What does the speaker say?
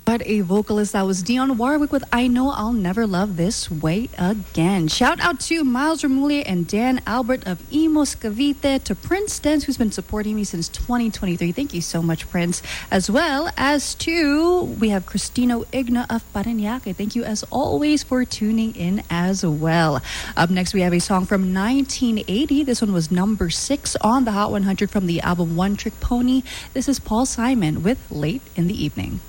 What a vocalist that was. Dionne Warwick with I Know I'll Never Love This Way Again. Shout out to Miles Remulia and Dan Albert of Imos Cavite, to Prince Dens, who's been supporting me since 2023. Thank you so much, Prince. As well as to, we have Cristino Igna of Parañaque. Thank you as always for tuning in as well. Up next, we have a song from 1980. This one was number 6 on the Hot 100 from the album One Trick Pony. This is Paul Simon with Late in the Evening.